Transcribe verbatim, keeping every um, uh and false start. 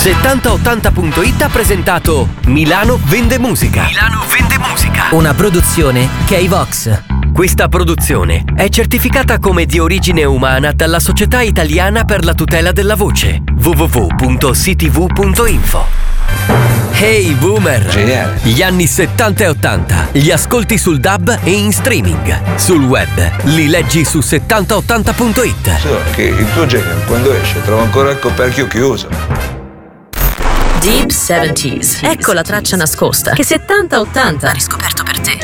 settanta ottanta punto it ha presentato Milano vende musica. Milano vende musica. Una produzione K-Vox. Questa produzione è certificata come di origine umana dalla Società Italiana per la tutela della voce. w w w punto c t v punto info. Hey Boomer! Geniale! Gli anni settanta e ottanta li ascolti sul D A B e in streaming. Sul web li leggi su settanta ottanta punto it. So che il tuo genio quando esce trova ancora il coperchio chiuso. Deep seventies. Ecco la traccia nascosta che settanta ottanta ha riscoperto per te.